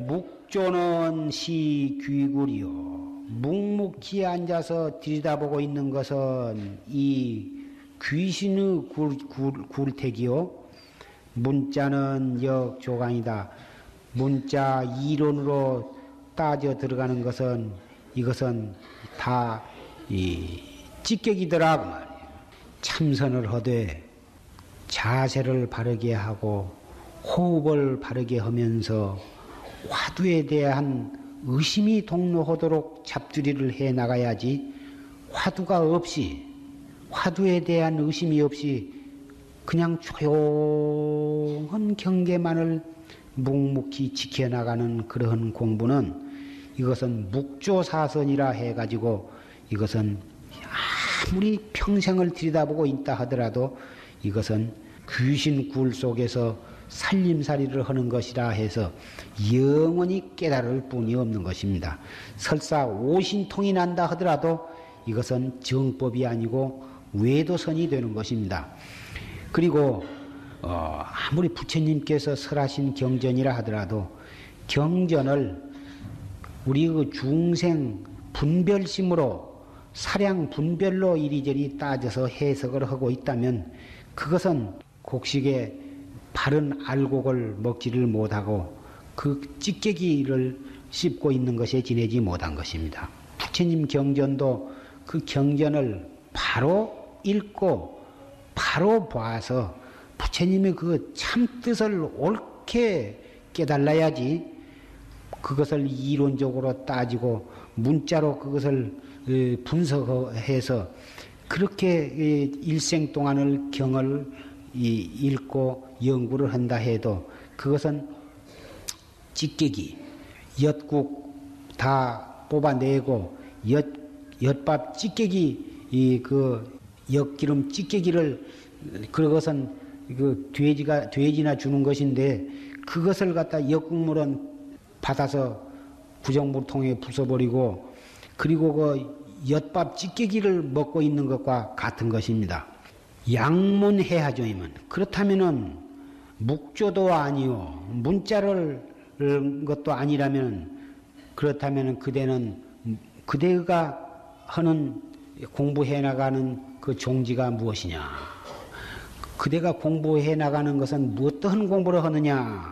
묵조는 시귀굴이요. 묵묵히 앉아서 들여다보고 있는 것은 이 귀신의 굴택이요. 문자는 역조강이다. 문자 이론으로 따져 들어가는 것은 이것은 다 이 찌꺼기더라 그 말이에요. 참선을 하되 자세를 바르게 하고 호흡을 바르게 하면서 화두에 대한 의심이 동로하도록 잡두리를 해 나가야지, 화두가 없이, 화두에 대한 의심이 없이 그냥 조용한 경계만을 묵묵히 지켜나가는 그러한 공부는 이것은 묵조사선이라 해가지고 이것은 아무리 평생을 들여다보고 있다 하더라도 이것은 귀신 굴 속에서 살림살이를 하는 것이라 해서 영원히 깨달을 뿐이 없는 것입니다. 설사 오신통이 난다 하더라도 이것은 정법이 아니고 외도선이 되는 것입니다. 그리고 아무리 부처님께서 설하신 경전이라 하더라도 경전을 우리 그 중생 분별심으로 사량 분별로 이리저리 따져서 해석을 하고 있다면 그것은 곡식에 바른 알곡을 먹지를 못하고 그 찌꺼기를 씹고 있는 것에 지내지 못한 것입니다. 부처님 경전도 그 경전을 바로 읽고 바로 봐서 부처님의 그 참뜻을 옳게 깨달아야지 그것을 이론적으로 따지고 문자로 그것을 분석해서 그렇게 일생 동안을 경을 읽고 연구를 한다 해도 그것은 찌꺼기, 엿국 다 뽑아내고 엿밥 찌꺼기, 그 엿기름 찌꺼기를 그것은 그 돼지나 주는 것인데 그것을 갖다 엿국물은 받아서 구정물통에 부숴버리고 그리고 그 엿밥 찌꺼기를 먹고 있는 것과 같은 것입니다. 양문해하죠이면 그렇다면은 묵조도 아니요 문자를 것도 아니라면 그렇다면은 그대가 하는 공부해 나가는 그 종지가 무엇이냐? 그대가 공부해 나가는 것은 어떠한 공부를 하느냐?